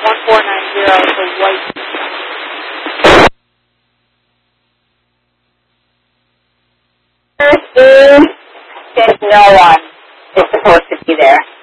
1490 for White. Says no one is supposed to be there.